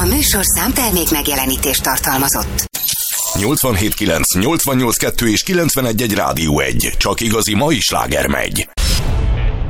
A műsorszám termék megjelenítést tartalmazott. 87.9, 88.2 és 91.1 Rádió 1. Csak igazi mai sláger megy.